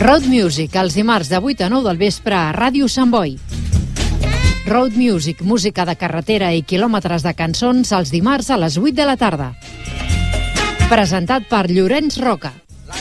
Road Music, els dimarts de 8 a 9 del vespre a Ràdio Sant Boi. Road Music, música de carretera i quilòmetres de cançons els dimarts a les 8 de la tarda. Presentat per Llorenç Roca.